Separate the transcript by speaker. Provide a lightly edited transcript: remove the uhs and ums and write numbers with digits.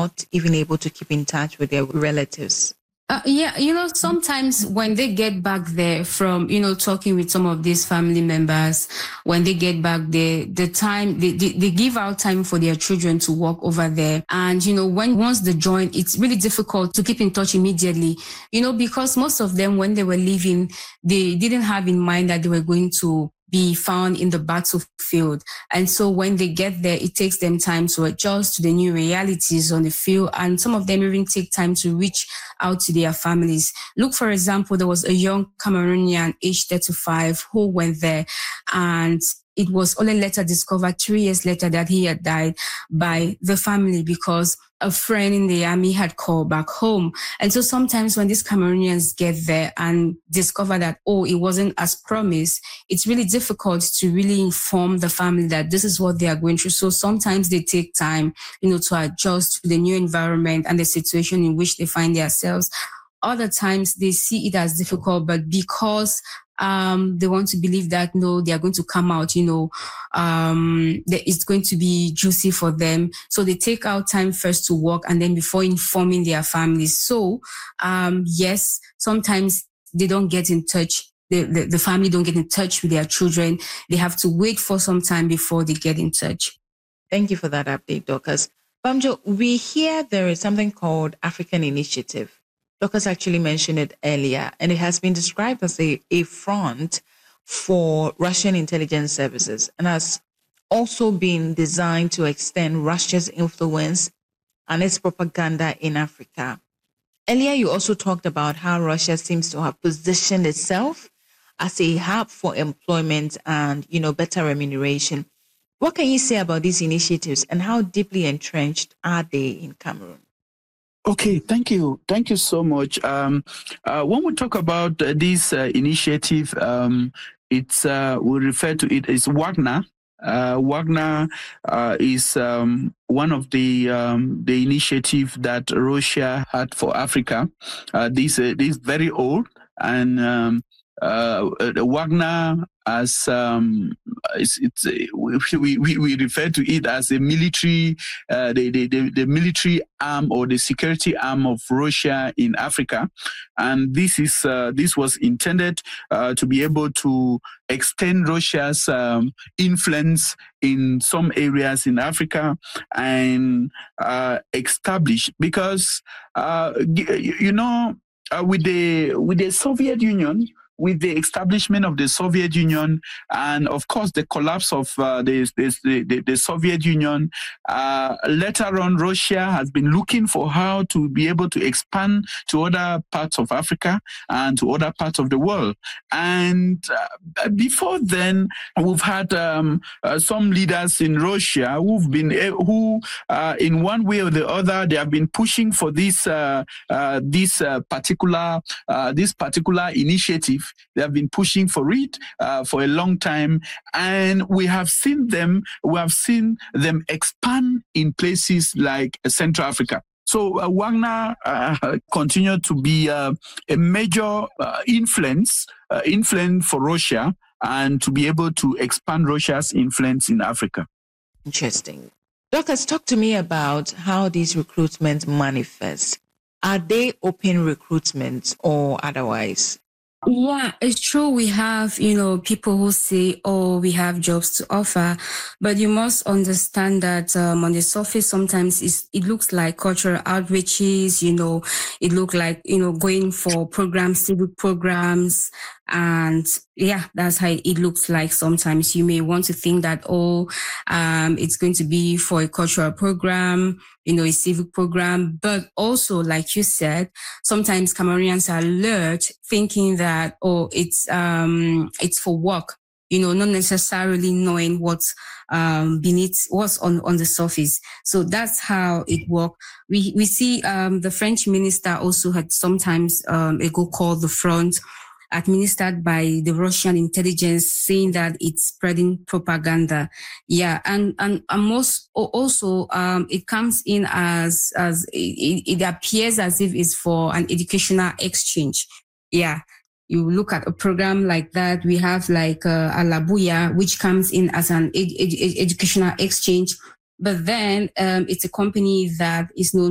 Speaker 1: not even able to keep in touch with their relatives?
Speaker 2: Sometimes when they get back there from, talking with some of these family members, when they get back there, the time, they give out time for their children to walk over there. And, once they join, it's really difficult to keep in touch immediately, because most of them, when they were leaving, they didn't have in mind that they were going to be found in the battlefield. And so when they get there, it takes them time to adjust to the new realities on the field. And some of them even take time to reach out to their families. Look, for example, there was a young Cameroonian, aged 35, who went there, and it was only later discovered 3 years later that he had died by the family because a friend in the army had called back home. And so sometimes when these Cameroonians get there and discover that, it wasn't as promised, it's really difficult to really inform the family that this is what they are going through. So sometimes they take time, to adjust to the new environment and the situation in which they find themselves. Other times they see it as difficult, but because they want to believe that, no, they are going to come out, that it's going to be juicy for them. So they take out time first to work and then before informing their families. So, yes, sometimes they don't get in touch. The family don't get in touch with their children. They have to wait for some time before they get in touch.
Speaker 1: Thank you for that update, Dorcas. Bamjo, we hear there is something called African Initiative. Dorcas actually mentioned it earlier, and it has been described as a front for Russian intelligence services and has also been designed to extend Russia's influence and its propaganda in Africa. Earlier, you also talked about how Russia seems to have positioned itself as a hub for employment and, better remuneration. What can you say about these initiatives and how deeply entrenched are they in Cameroon?
Speaker 3: Okay, thank you. Thank you so much. When we talk about this initiative, it's we refer to it as Wagner. Wagner is one of the initiative that Russia had for Africa. This is very old, and Wagner as we refer to it as a military, the military arm or the security arm of Russia in Africa, and this was intended to be able to extend Russia's influence in some areas in Africa and establish, because with the Soviet Union. With the establishment of the Soviet Union and, of course, the collapse of the Soviet Union, later on, Russia has been looking for how to be able to expand to other parts of Africa and to other parts of the world. And before then, we've had some leaders in Russia who in one way or the other, they have been pushing for this particular initiative. They have been pushing for it for a long time, and we have seen them expand in places like Central Africa. So Wagner continued to be a major influence for Russia and to be able to expand Russia's influence in Africa.
Speaker 1: Interesting. Dorcas, talk to me about how these recruitments manifest. Are they open recruitments or otherwise?
Speaker 2: Yeah, it's true. We have, people who say, we have jobs to offer, but you must understand that on the surface, sometimes it looks like cultural outreaches, it looks like, going for programs, civic programs. And yeah, that's how it looks like. Sometimes you may want to think that, it's going to be for a cultural program, a civic program. But also, like you said, sometimes Cameroonians are alert thinking that, it's for work, not necessarily knowing what's beneath, what's on the surface. So that's how it works. We see the French minister also had sometimes ago called the front, administered by the Russian intelligence, saying that it's spreading propaganda. Yeah, and most also it comes in as it appears as if it's for an educational exchange. Yeah, you look at a program like that. We have like Alabuya, which comes in as an educational exchange, but then it's a company that is known